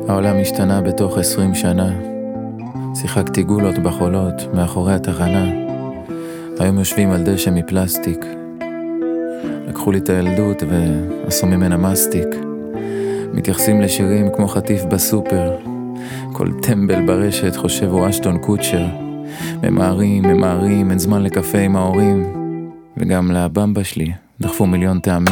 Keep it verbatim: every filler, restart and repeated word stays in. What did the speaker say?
העולם השתנה בתוך עשרים שנה. שיחקתי גולות בחולות מאחורי התחנה. היום יושבים על דשא מפלסטיק. לקחו לי את הילדות ועשו ממנה מסטיק. מתייחסים לשירים כמו חטיף בסופר. כל טמבל ברשת חושב הוא אשטון קוצ'ר. ממהרים, ממהרים, אין זמן לקפה עם ההורים. וגם לבמבה שלי דחפו מיליון טעמים.